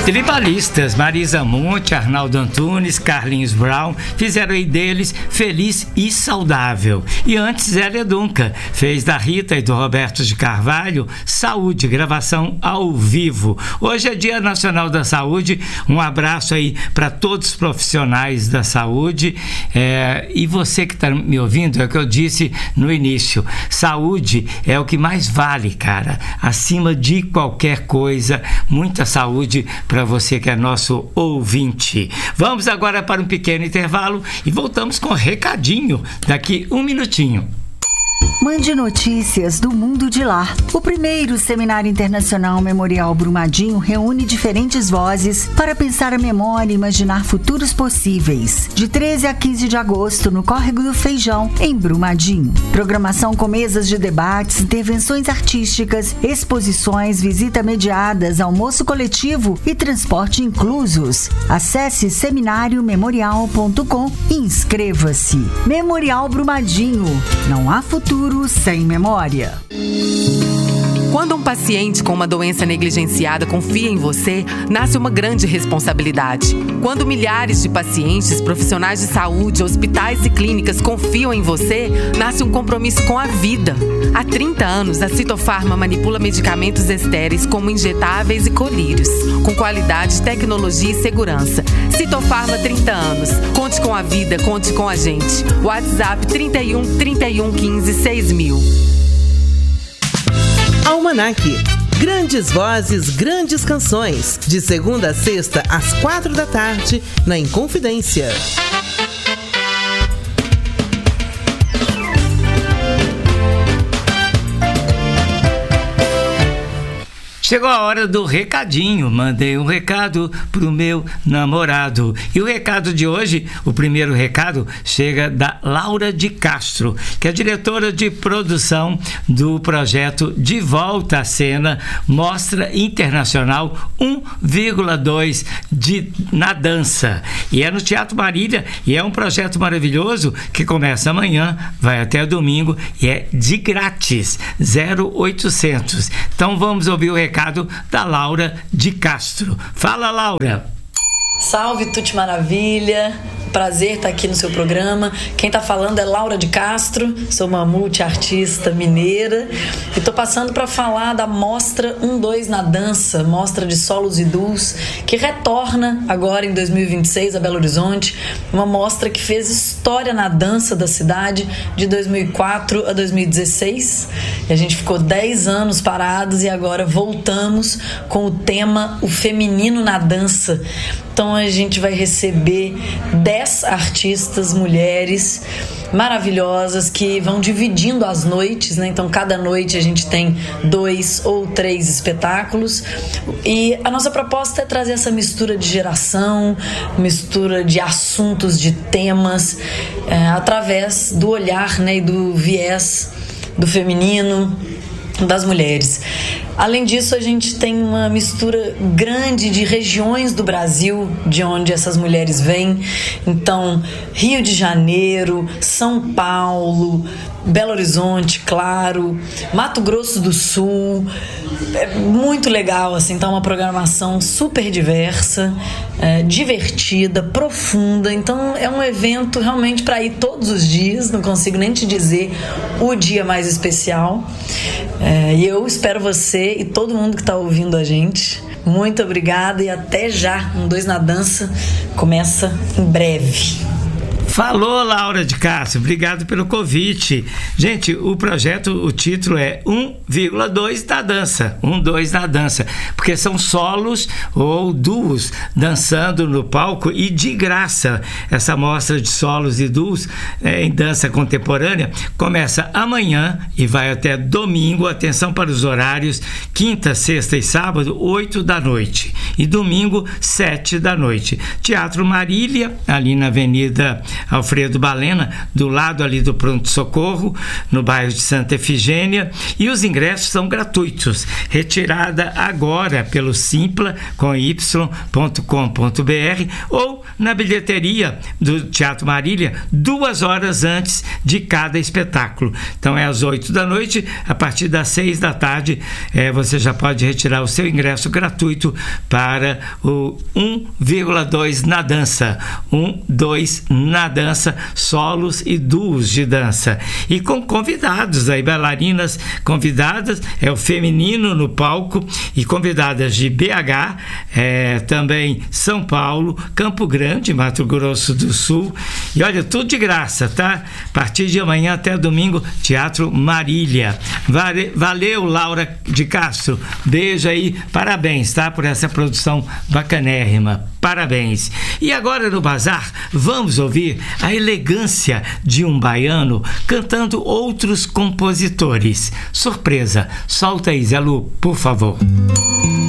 Tribalistas Marisa Monte, Arnaldo Antunes, Carlinhos Brown fizeram aí deles Feliz e Saudável. E antes Zélia Duncan fez da Rita e do Roberto de Carvalho Saúde, gravação ao vivo. Hoje é Dia Nacional da Saúde, um abraço aí para todos os profissionais da saúde. E você que está me ouvindo, é o que eu disse no início, saúde é o que mais vale, cara, acima de qualquer coisa. Muita saúde para você que é nosso ouvinte. Vamos agora para um pequeno intervalo e voltamos com recadinho daqui um minutinho. Mande notícias do mundo de lá. O primeiro Seminário Internacional Memorial Brumadinho reúne diferentes vozes para pensar a memória e imaginar futuros possíveis. De 13 a 15 de agosto, no Córrego do Feijão, em Brumadinho. Programação com mesas de debates, intervenções artísticas, exposições, visita mediadas, almoço coletivo e transporte inclusos. Acesse seminariomemorial.com e inscreva-se. Memorial Brumadinho. Não há futuro sem memória. Quando um paciente com uma doença negligenciada confia em você, nasce uma grande responsabilidade. Quando milhares de pacientes, profissionais de saúde, hospitais e clínicas confiam em você, nasce um compromisso com a vida. Há 30 anos, a Citofarma manipula medicamentos estéreis como injetáveis e colírios, com qualidade, tecnologia e segurança. Citofarma, 30 anos. Conte com a vida, conte com a gente. WhatsApp 31 31 15 6000. Almanac. Grandes vozes, grandes canções. De segunda a sexta, às 4 da tarde, na Inconfidência. Chegou a hora do recadinho. Mandei um recado pro meu namorado. E o recado de hoje, o primeiro recado, chega da Laura de Castro, que é diretora de produção do projeto De Volta à Cena, Mostra Internacional 1,2 na dança. E é no Teatro Marília, e é um projeto maravilhoso que começa amanhã, vai até domingo, e é de grátis, 0800. Então vamos ouvir o recado da Laura de Castro. Fala, Laura. Salve, Tuti Maravilha. Prazer estar aqui no seu programa. Quem está falando é Laura de Castro, sou uma multiartista mineira e estou passando para falar da Mostra 1,2 na Dança, Mostra de Solos e Duos, que retorna agora em 2026 a Belo Horizonte, uma mostra que fez história na dança da cidade de 2004 a 2016. E a gente ficou 10 anos parados e agora voltamos com o tema O Feminino na Dança. Então a gente vai receber 10 artistas mulheres maravilhosas que vão dividindo as noites, né? Então cada noite a gente tem 2 ou 3 espetáculos e a nossa proposta é trazer essa mistura de geração, mistura de assuntos, de temas, através do olhar, né, e do viés do feminino, das mulheres. Além disso, a gente tem uma mistura grande de regiões do Brasil, de onde essas mulheres vêm. Então, Rio de Janeiro, São Paulo, Belo Horizonte, claro, Mato Grosso do Sul. É muito legal, assim, tá uma programação super diversa, divertida, profunda. Então é um evento realmente para ir todos os dias, não consigo nem te dizer o dia mais especial. E eu espero você e todo mundo que está ouvindo a gente. Muito obrigada e até já. 1,2 na Dança começa em breve. Falou, Laura de Castro, obrigado pelo convite. Gente, o projeto, o título é 1,2 da dança, 1,2 na dança, porque são solos ou duos dançando no palco e de graça. Essa mostra de solos e duos em dança contemporânea começa amanhã e vai até domingo. Atenção para os horários: quinta, sexta e sábado, 8 da noite e domingo, 7 da noite. Teatro Marília, ali na Avenida Alfredo Balena, do lado ali do pronto-socorro, no bairro de Santa Efigênia, e os ingressos são gratuitos. Retirada agora pelo simpla com y.com.br ou na bilheteria do Teatro Marília 2 horas antes de cada espetáculo. Então é às 8 da noite, a partir das 6 da tarde você já pode retirar o seu ingresso gratuito para o 1,2 na dança. 1,2 na dança, solos e duos de dança. E com convidados aí, bailarinas convidadas, o feminino no palco, e convidadas de BH, também São Paulo, Campo Grande, Mato Grosso do Sul. E olha, tudo de graça, tá? A partir de amanhã até domingo, Teatro Marília. Valeu, Laura de Castro. Beijo aí, parabéns, tá? Por essa produção bacanérrima. Parabéns. E agora no Bazar, vamos ouvir a elegância de um baiano cantando outros compositores. Surpresa. Solta aí, Zé Lu, por favor.